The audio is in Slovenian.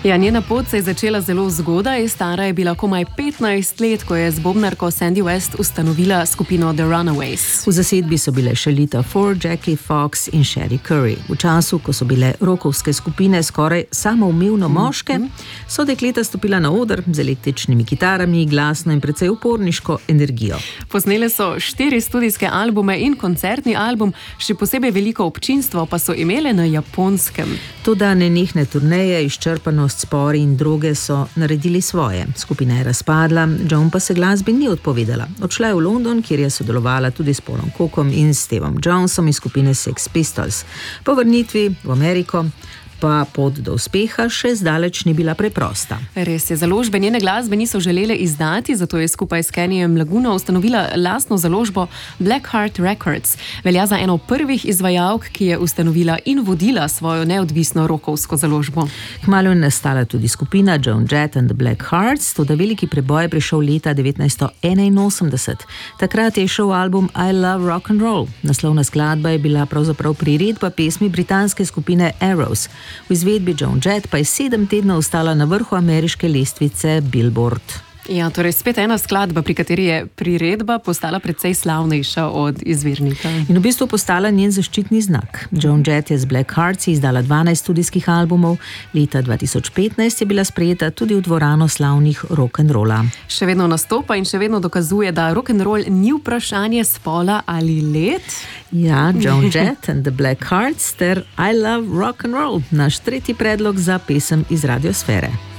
Ja, njena pot se je začela zelo zgodaj, stara je bila komaj 15 let, ko je z bobnarko Sandy West ustanovila skupino The Runaways. V zasedbi so bile še Lita Ford, Jackie Fox in Sherry Curry. V času, ko so bile rockovske skupine skoraj samoumevno moške, so dekleta stopila na oder z električnimi kitarami, glasno in precej uporniško energijo. Posnele so 4 studijske albume in koncertni album, še posebej veliko občinstvo pa so imele na Japonskem. Toda nenehne turneje, izčrpanost, spori in droge so naredili svoje. Skupina je razpadla, Joan pa se glasbi ni odpovedala. Odšla je v London, kjer je sodelovala tudi s Paulom Cookom in Stevom Jonesom iz skupine Sex Pistols. Po vrnitvi v Ameriko pa pot do uspeha še zdaleč ni bila preprosta. Res je, založbe njene glasbe niso želele izdati, zato je skupaj s Kennyjem Laguno ustanovila lastno založbo Blackheart Records. Velja za eno prvih izvajalk, ki je ustanovila in vodila svojo neodvisno rockovsko založbo. Kmalu je nastala tudi skupina Joan Jett and the Blackhearts, toda veliki preboj je prišel leta 1981. Takrat je šel album I Love Rock and Roll. Naslovna skladba je bila pravzaprav priredba pesmi britanske skupine Arrows. V izvedbi Joan Jett pa je 7 tednov ostala na vrhu ameriške lestvice Billboard. Ja, torej spet ena skladba, pri kateri je priredba postala precej slavnejša od izvirnika. In v bistvu postala njen zaščitni znak. Joan Jett je z Blackhearts izdala 12 studijskih albumov. Leta 2015 je bila sprejeta tudi v dvorano slavnih rock'n'rolla. Še vedno nastopa in še vedno dokazuje, da rock'n'roll ni vprašanje spola ali let. Ja, Joan Jett and the Blackhearts ter I Love Rock and Roll, naš tretji predlog za pesem iz radiosfere.